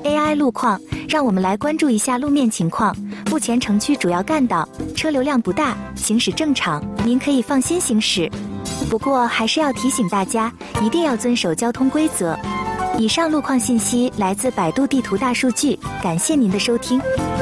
AI 路况，让我们来关注一下路面情况。目前城区主要干道车流量不大，行驶正常，您可以放心行驶。不过还是要提醒大家，一定要遵守交通规则。以上路况信息来自百度地图大数据，感谢您的收听。